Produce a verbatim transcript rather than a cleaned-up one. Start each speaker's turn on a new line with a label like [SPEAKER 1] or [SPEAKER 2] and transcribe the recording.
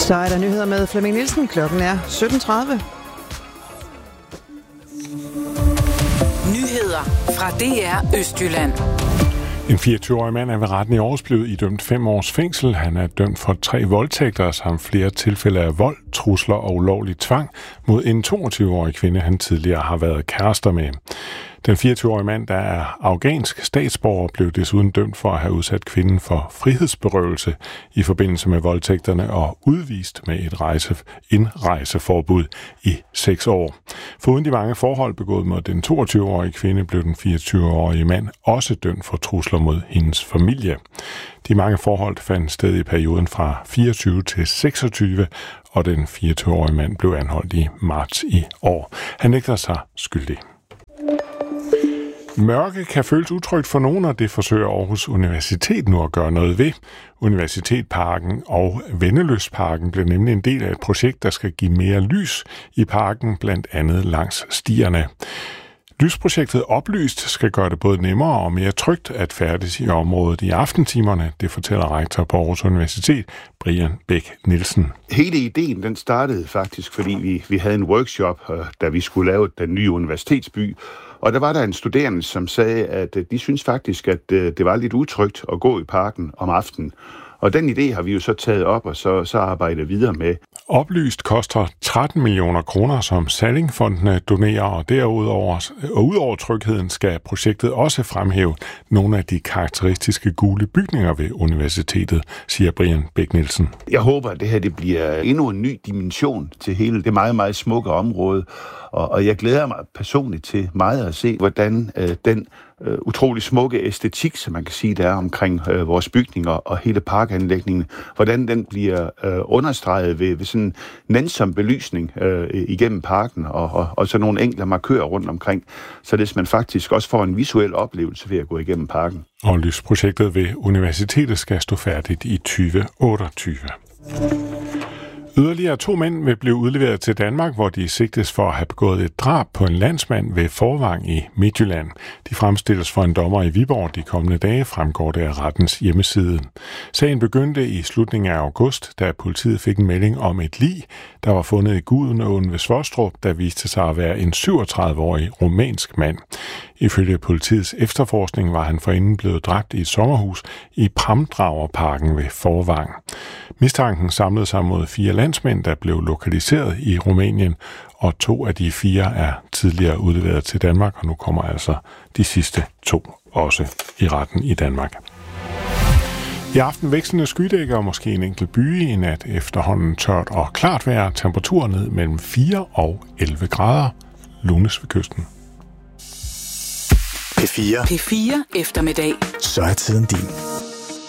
[SPEAKER 1] Så er der nyheder med Flemming Nielsen. Klokken er sytten tredive.
[SPEAKER 2] Nyheder fra D R Østjylland.
[SPEAKER 3] En fireogtyve-årig mand er ved retten i Aarhus blevet idømt fem års fængsel. Han er dømt for tre voldtægter samt flere tilfælde af vold, trusler og ulovlig tvang mod en toogtyve-årig kvinde, han tidligere har været kærester med. Den fireogtyve-årige mand, der er afghansk statsborger, blev desuden dømt for at have udsat kvinden for frihedsberøvelse i forbindelse med voldtægterne og udvist med et rejse, indrejseforbud i seks år. Foruden de mange forhold begået mod den toogtyve-årige kvinde, blev den fireogtyve-årige mand også dømt for trusler mod hendes familie. De mange forhold fandt sted i perioden fra fireogtyve til seksogtyve, og den fireogtyve-årige mand blev anholdt i marts i år. Han nægter sig skyldig. Mørke kan føles utrygt for nogen, og det forsøger Aarhus Universitet nu at gøre noget ved. Universitetparken og Vennelystparken bliver nemlig en del af et projekt, der skal give mere lys i parken, blandt andet langs stierne. Lysprojektet Oplyst skal gøre det både nemmere og mere trygt at færdes i området i aftentimerne, det fortæller rektor på Aarhus Universitet, Brian Bæk Nielsen.
[SPEAKER 4] Hele ideen den startede faktisk, fordi vi, vi havde en workshop, da vi skulle lave den nye universitetsby. Og der var der en studerende, som sagde, at de synes faktisk, at det var lidt utrygt at gå i parken om aftenen. Og den idé har vi jo så taget op og så, så arbejdet videre med.
[SPEAKER 3] Oplyst koster tretten millioner kroner, som Sallingfondene donerer, og derudover og udover trygheden skal projektet også fremhæve nogle af de karakteristiske gule bygninger ved universitetet, siger Brian Bæk Nielsen.
[SPEAKER 4] Jeg håber, at det her det bliver endnu en ny dimension til hele det meget, meget smukke område, og, og jeg glæder mig personligt til meget at se, hvordan øh, den øh, utrolig smukke æstetik, som man kan sige, der er omkring øh, vores bygninger og hele parkanlægningen, hvordan den bliver øh, understreget ved, ved sådan en nænsom belysning øh, igennem parken, og, og, og så nogle enkelte markører rundt omkring, så det man faktisk også får en visuel oplevelse ved at gå igennem parken.
[SPEAKER 3] Og lysprojektet ved universitetet skal stå færdigt i tyve otteogtyve. Yderligere to mænd vil blive udleveret til Danmark, hvor de sigtes for at have begået et drab på en landsmand ved Forvang i Midtjylland. De fremstilles for en dommer i Viborg de kommende dage, fremgår det af rettens hjemmeside. Sagen begyndte i slutningen af august, da politiet fik en melding om et lig, der var fundet i Gudenåen ved Svostrup, der viste sig at være en syvogtredive-årig rumænsk mand. Ifølge politiets efterforskning var han forinden blevet dræbt i et sommerhus i Pramdragerparken ved Forvang. Mistanken samlede sig mod fire landsmænd, der blev lokaliseret i Rumænien, og to af de fire er tidligere udleveret til Danmark, og nu kommer altså de sidste to også i retten i Danmark. I aften vekslende skydækker og måske en enkelt by, i nat efterhånden tørt og klart vejr, temperaturer ned mellem fire og elleve grader, lunes ved kysten.
[SPEAKER 5] P fire.
[SPEAKER 2] P fire eftermiddag.
[SPEAKER 5] Så er tiden din.